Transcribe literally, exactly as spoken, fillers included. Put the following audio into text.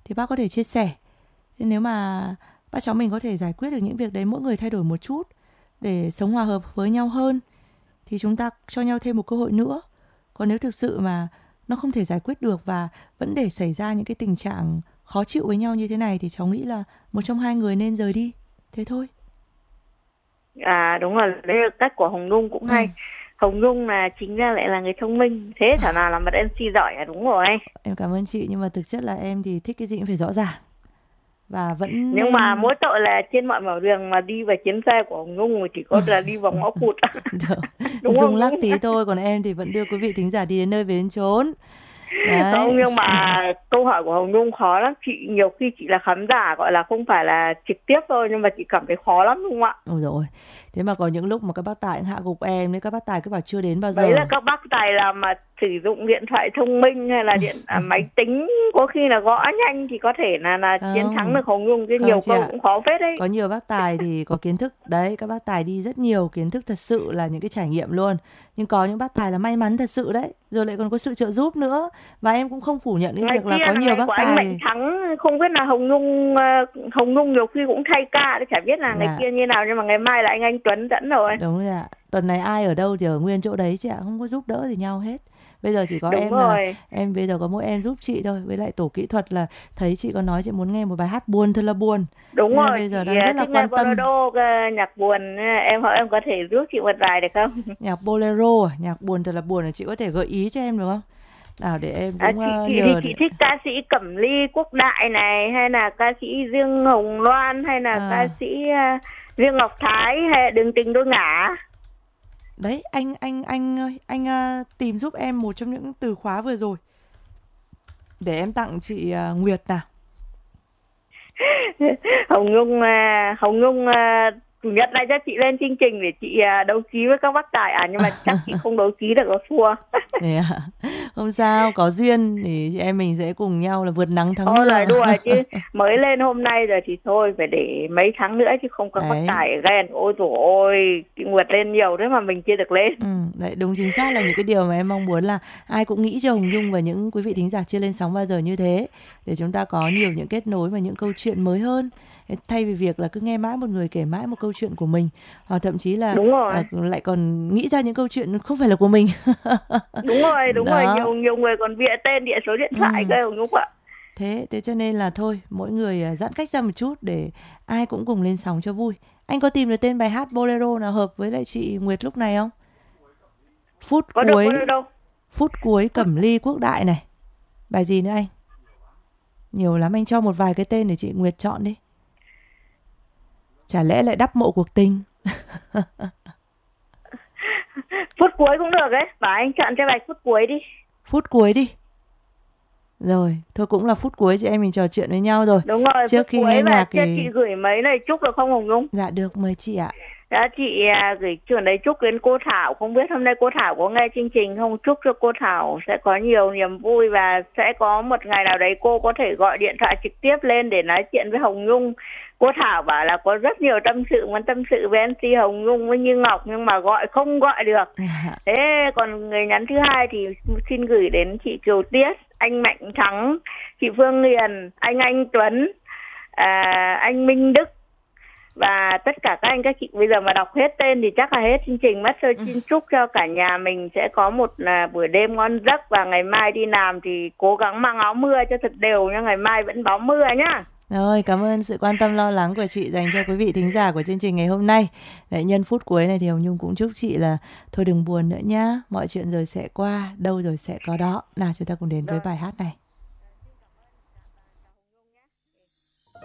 thì bác có thể chia sẻ. Thế nếu mà bác cháu mình có thể giải quyết được những việc đấy, mỗi người thay đổi một chút để sống hòa hợp với nhau hơn, thì chúng ta cho nhau thêm một cơ hội nữa. Còn nếu thực sự mà nó không thể giải quyết được và vẫn để xảy ra những cái tình trạng khó chịu với nhau như thế này, thì cháu nghĩ là một trong hai người nên rời đi. Thế thôi. À đúng rồi, đấy là cách của Hồng Nhung cũng hay. Ừ. Hồng Nhung là chính ra lại là người thông minh, thế thảo nào làm một em xê giỏi à, đúng rồi. Em cảm ơn chị, nhưng mà thực chất là em thì thích cái gì cũng phải rõ ràng. Và vẫn Nhưng nên... mà mỗi tội là trên mọi mở đường mà đi về chuyến xe của Hồng Nhung chỉ có là đi vòng ngõ cụt. Đúng Dùng không? lắc tí thôi, còn em thì vẫn đưa quý vị thính giả đi đến nơi về đến chốn. Đấy. Không, nhưng mà câu hỏi của Hồng Nhung khó lắm. Chị nhiều khi chị là khán giả, gọi là không phải là trực tiếp thôi, nhưng mà chị cảm thấy khó lắm, đúng không ạ? Ôi dồi ôi. Thế mà có những lúc mà các bác tài cũng hạ gục em, nên các bác tài cứ bảo chưa đến bao giờ. Đấy là các bác tài là mà sử dụng điện thoại thông minh hay là điện à, máy tính, có khi là gõ nhanh thì có thể là là chiến thắng được Hồng Nhung, chứ Không nhiều chị câu ạ. cũng khó phết đấy. Có nhiều bác tài thì có kiến thức. Đấy, các bác tài đi rất nhiều kiến thức, thật sự là những cái trải nghiệm luôn. Nhưng có những bác tài là may mắn thật sự đấy, rồi lại còn có sự trợ giúp nữa. Và em cũng không phủ nhận cái Ngày việc là kia có là nhiều ngày bác của anh tài. Mạnh Thắng, không biết là Hồng Nhung uh, Hồng Nhung nhiều khi cũng thay ca, chả biết là ngày Dạ. kia như nào, nhưng mà ngày mai là anh Anh Tuấn dẫn rồi. Đúng rồi ạ. Tuần này ai ở đâu thì ở nguyên chỗ đấy chị ạ, không có giúp đỡ gì nhau hết. Bây giờ chỉ có Đúng em là rồi. em bây giờ có mỗi em giúp chị thôi, với lại tổ kỹ thuật là thấy chị có nói chị muốn nghe một bài hát buồn thật là buồn. Đúng Nên là rồi, bây giờ chị đang rất là thích nghe quan tâm. bolero, nhạc buồn, em hỏi em có thể giúp chị một bài được không? Nhạc bolero, à? Nhạc buồn thật là buồn, là chị có thể gợi ý cho em được không? Nào để em À, cũng chị uh, chị nhờ thì để... chị thích ca sĩ Cẩm Ly Quốc Đại này, hay là ca sĩ Dương Hồng Loan, hay là À. ca sĩ uh, Dương Ngọc Thái, hay là Đường Tình Đôi Ngả. Đấy, anh anh anh ơi, anh uh, tìm giúp em một trong những từ khóa vừa rồi để em tặng chị uh, Nguyệt nào. Hồng Nhung uh, Hồng Nhung uh, chủ nhật này cho chị lên chương trình để chị uh, đấu trí với các bác tài, à nhưng mà chắc chị không đấu trí được, có thua. Thế à? Không sao, có duyên thì chị em mình sẽ cùng nhau là vượt nắng thắng Thôi mưa. lời đùa chứ mới lên hôm nay rồi thì thôi, phải để mấy tháng nữa chứ không có bác tài ghen. Ôi dồi ôi, Nguyệt lên nhiều thế mà mình chưa được lên. Ừ, đấy, đúng chính xác là những cái điều mà em mong muốn là ai cũng nghĩ cho Hồng Nhung và những quý vị thính giả chưa lên sóng bao giờ như thế, để chúng ta có nhiều những kết nối và những câu chuyện mới hơn, thay vì việc là cứ nghe mãi một người kể mãi một câu chuyện của mình, hoặc thậm chí là à, lại còn nghĩ ra những câu chuyện không phải là của mình. Đúng rồi, đúng đó. Rồi, nhiều nhiều người còn bịa tên, địa số điện thoại cơ, Hồng Nhung ạ. Thế, thế cho nên là thôi, mỗi người giãn cách ra một chút để ai cũng cùng lên sóng cho vui. Anh có tìm được tên bài hát bolero nào hợp với lại chị Nguyệt lúc này không? Phút có cuối, được, có được đâu. Phút cuối Cẩm Ly Quốc Đại này. Bài gì nữa anh? Nhiều lắm, anh cho một vài cái tên để chị Nguyệt chọn đi. Chả lẽ lại đắp mộ cuộc tình? Phút cuối cũng được đấy, bảo anh chọn cho bài phút cuối đi. Phút cuối đi. Rồi, thôi cũng là phút cuối chị em mình trò chuyện với nhau rồi. Đúng rồi, trước khi nghe nhạc thì... chị gửi mấy lời chúc được không Hồng Nhung? Dạ được, mời chị ạ. Đã, chị à, gửi trường đấy chúc đến cô Thảo, không biết hôm nay cô Thảo có nghe chương trình không? Chúc cho cô Thảo sẽ có nhiều niềm vui và sẽ có một ngày nào đấy cô có thể gọi điện thoại trực tiếp lên để nói chuyện với Hồng Nhung. Cô Thảo bảo là có rất nhiều tâm sự, muốn tâm sự với em xê Hồng Nhung với Như Ngọc, nhưng mà gọi không gọi được. Thế còn người nhắn thứ hai thì xin gửi đến chị Kiều Tiết, anh Mạnh Thắng, chị Phương Hiền, anh Anh Tuấn, à, anh Minh Đức và tất cả các anh các chị. Bây giờ mà đọc hết tên thì chắc là hết chương trình mất rồi. Xin chúc cho cả nhà mình sẽ có một là buổi đêm ngon giấc, và ngày mai đi làm thì cố gắng mang áo mưa cho thật đều nha, ngày mai vẫn báo mưa nhá. Rồi, cảm ơn sự quan tâm lo lắng của chị dành cho quý vị thính giả của chương trình ngày hôm nay. Để nhân phút cuối này thì Hồng Nhung cũng chúc chị là thôi đừng buồn nữa nhá, mọi chuyện rồi sẽ qua, đâu rồi sẽ có đó. Nào chúng ta cùng đến với bài hát này.